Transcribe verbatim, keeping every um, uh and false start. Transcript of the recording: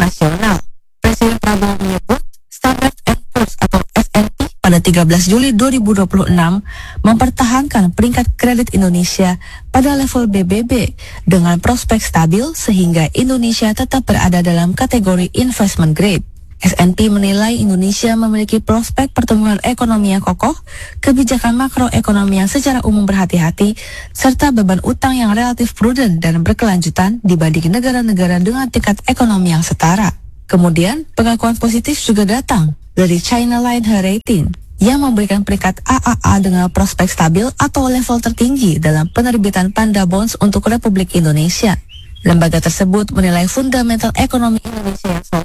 nasional. Presiden Prabowo menyebut Standard and Poor's atau S and P pada tiga belas Juli dua ribu dua puluh enam mempertahankan peringkat kredit Indonesia pada level B B B dengan prospek stabil sehingga Indonesia tetap berada dalam kategori investment grade. S and P menilai Indonesia memiliki prospek pertumbuhan ekonomi yang kokoh, kebijakan makroekonomi yang secara umum berhati-hati, serta beban utang yang relatif prudent dan berkelanjutan dibanding negara-negara dengan tingkat ekonomi yang setara. Kemudian, pengakuan positif juga datang dari China Lighter Rating yang memberikan peringkat A A A dengan prospek stabil atau level tertinggi dalam penerbitan Panda Bonds untuk Republik Indonesia. Lembaga tersebut menilai fundamental ekonomi Indonesia yang solid